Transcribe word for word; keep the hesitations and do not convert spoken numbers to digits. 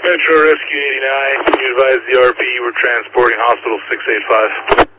Metro Rescue eighty-nine, can you advise the R P you were transporting Hospital six eight five?